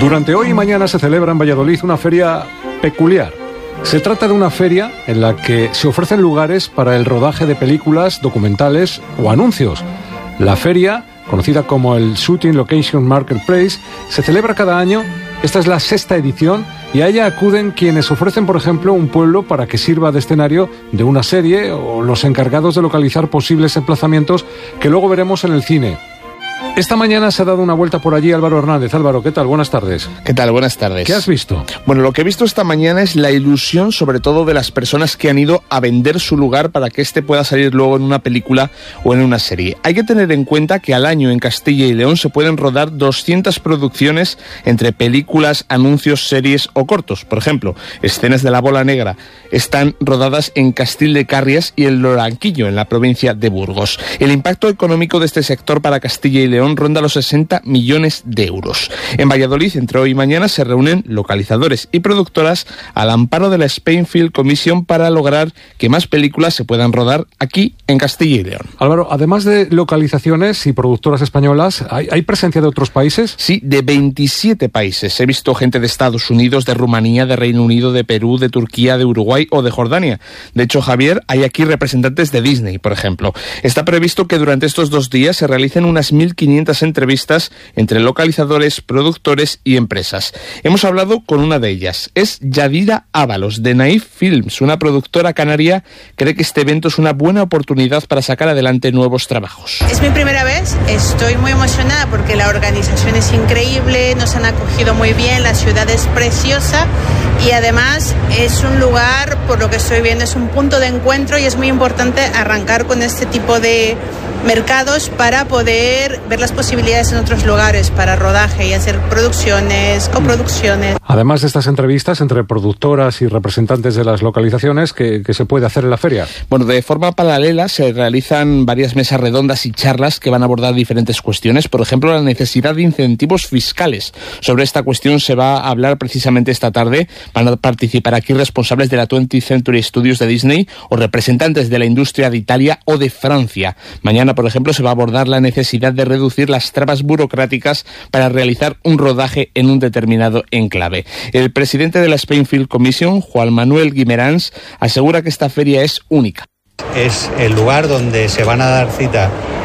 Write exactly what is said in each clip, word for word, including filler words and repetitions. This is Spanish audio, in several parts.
Durante hoy y mañana se celebra en Valladolid una feria peculiar. Se trata de una feria en la que se ofrecen lugares para el rodaje de películas, documentales o anuncios. La feria, conocida como el Shooting Location Marketplace, se celebra cada año. Esta es la sexta edición y a ella acuden quienes ofrecen, por ejemplo, un pueblo para que sirva de escenario de una serie o los encargados de localizar posibles emplazamientos que luego veremos en el cine. Esta mañana se ha dado una vuelta por allí Álvaro Hernández. Álvaro, ¿qué tal? Buenas tardes. ¿Qué tal? Buenas tardes. ¿Qué has visto? Bueno, lo que he visto esta mañana es la ilusión, sobre todo de las personas que han ido a vender su lugar para que este pueda salir luego en una película o en una serie. Hay que tener en cuenta que al año en Castilla y León se pueden rodar doscientas producciones entre películas, anuncios, series o cortos. Por ejemplo, escenas de La Bola Negra están rodadas en Castil de Carrias y en Loranquillo, en la provincia de Burgos. El impacto económico de este sector para Castilla y León ronda los sesenta millones de euros. En Valladolid, entre hoy y mañana, se reúnen localizadores y productoras al amparo de la Spain Film Commission para lograr que más películas se puedan rodar aquí en Castilla y León. Álvaro, además de localizaciones y productoras españolas, ¿hay, ¿hay presencia de otros países? Sí, de veintisiete países. He visto gente de Estados Unidos, de Rumanía, de Reino Unido, de Perú, de Turquía, de Uruguay o de Jordania. De hecho, Javier, hay aquí representantes de Disney, por ejemplo. Está previsto que durante estos dos días se realicen unas mil quinientas entrevistas entre localizadores, productores y empresas. Hemos hablado con una de ellas. Es Yadira Ábalos, de Naif Films, una productora canaria. Cree que este evento es una buena oportunidad para sacar adelante nuevos trabajos. Es mi primera vez, estoy muy emocionada porque la organización es increíble, nos han acogido muy bien, la ciudad es preciosa y además es un lugar, por lo que estoy viendo, es un punto de encuentro y es muy importante arrancar con este tipo de mercados para poder ver las posibilidades en otros lugares para rodaje y hacer producciones, coproducciones. Además de estas entrevistas entre productoras y representantes de las localizaciones, ¿qué, qué se puede hacer en la feria? Bueno, de forma paralela se realizan varias mesas redondas y charlas que van a abordar diferentes cuestiones. Por ejemplo, la necesidad de incentivos fiscales. Sobre esta cuestión se va a hablar precisamente esta tarde. Van a participar aquí responsables de la twentieth Century Studios de Disney o representantes de la industria de Italia o de Francia. Mañana, por ejemplo, se va a abordar la necesidad de reducir las trabas burocráticas para realizar un rodaje en un determinado enclave. El presidente de la Spain Film Commission, Juan Manuel Guimerans, asegura que esta feria es única. Es el lugar donde se van a dar cita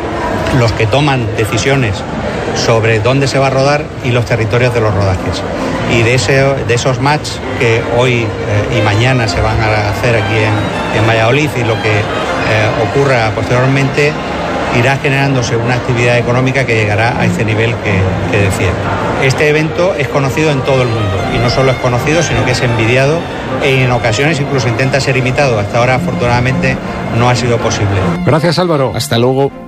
los que toman decisiones sobre dónde se va a rodar y los territorios de los rodajes. Y de, ese, de esos match que hoy eh, y mañana se van a hacer aquí en, en Valladolid y lo que eh, ocurra posteriormente, irá generándose una actividad económica que llegará a ese nivel que, que decía. Este evento es conocido en todo el mundo y no solo es conocido, sino que es envidiado e en ocasiones incluso intenta ser imitado. Hasta ahora, afortunadamente, no ha sido posible. Gracias, Álvaro. Hasta luego.